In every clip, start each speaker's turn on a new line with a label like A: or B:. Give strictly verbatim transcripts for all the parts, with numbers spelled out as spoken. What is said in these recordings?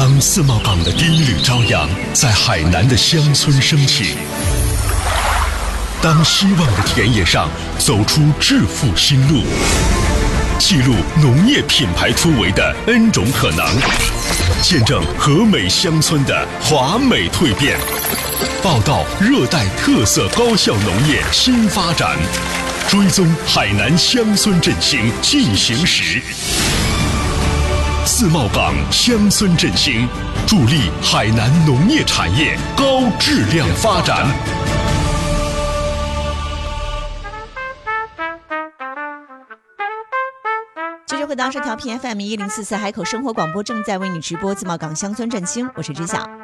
A: 当自贸港的第一缕朝阳在海南的乡村升起，当希望的田野上走出致富新路，记录农业品牌突围的 N 种可能，见证和美乡村的华美蜕变，报道热带特色高效农业新发展，追踪海南乡村振兴进行时。自贸港乡村振兴，助力海南农业产业高质量发展。
B: 继续回到这调频 F M 一零四四海口生活广播，正在为你直播自贸港乡村振兴，我是知晓。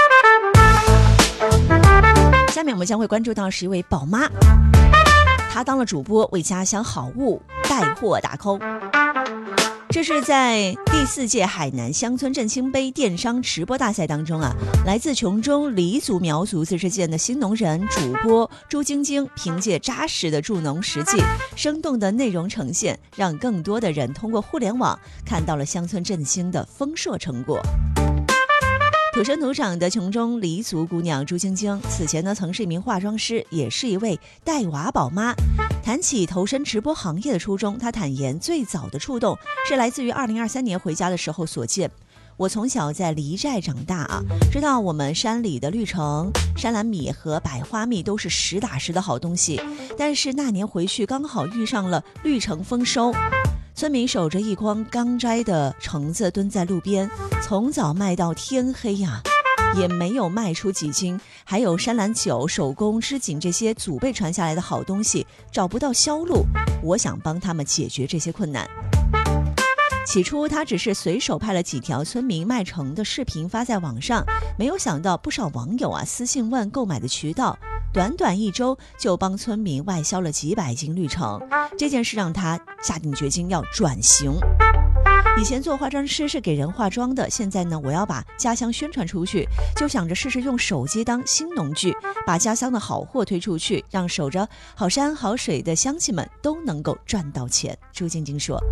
B: 下面我们将会关注到是一位宝妈，她当了主播，为家乡好物带货打 call。这是在第四届海南乡村振兴杯电商直播大赛当中啊，来自琼中黎族苗族自治县的新农人主播朱晶晶，凭借扎实的助农实际、生动的内容呈现，让更多的人通过互联网看到了乡村振兴的丰硕成果。土生土长的琼中黎族姑娘朱晶晶，此前呢曾是一名化妆师，也是一位带娃宝妈。谈起投身直播行业的初衷，她坦言最早的触动是来自于二零二三年回家的时候所见。我从小在黎寨长大啊，知道我们山里的绿橙、山兰米和百花蜜都是实打实的好东西，但是那年回去刚好遇上了绿橙丰收。村民守着一筐刚摘的橙子蹲在路边，从早卖到天黑呀、啊，也没有卖出几斤。还有山兰酒、手工织锦这些祖辈传下来的好东西找不到销路，我想帮他们解决这些困难。起初他只是随手拍了几条村民卖橙的视频发在网上，没有想到不少网友啊私信问购买的渠道，短短一周就帮村民外销了几百斤绿橙。这件事让他下定决心要转型。以前做化妆师是给人化妆的，现在呢我要把家乡宣传出去，就想着试试用手机当新农具，把家乡的好货推出去，让守着好山好水的乡亲们都能够赚到钱。朱晶晶说，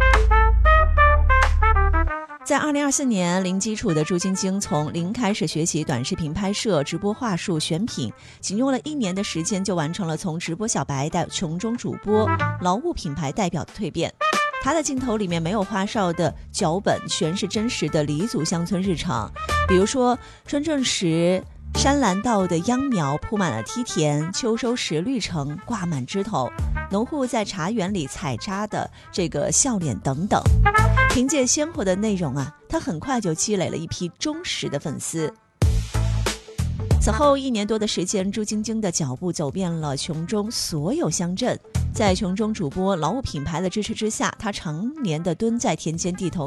B: 在二零二四年，零基础的朱晶晶从零开始学习短视频拍摄、直播话术、选品，仅用了一年的时间就完成了从直播小白到琼中主播、劳务品牌代表的蜕变。他的镜头里面没有花哨的脚本，全是真实的黎族乡村日常，比如说春种时山兰道的秧苗铺满了梯田，秋收时绿橙挂满枝头，农户在茶园里采摘的这个笑脸等等。凭借鲜活的内容啊，他很快就积累了一批忠实的粉丝。此后一年多的时间，朱晶晶的脚步走遍了琼中所有乡镇。在琼中主播劳务品牌的支持之下，他常年的蹲在田间地头